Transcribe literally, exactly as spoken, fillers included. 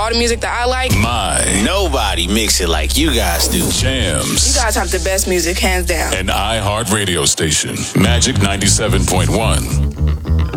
all the music that I like. My. Nobody mix it like you guys do. Jams. You guys have the best music, hands down. An iHeart radio station. Magic ninety-seven point one.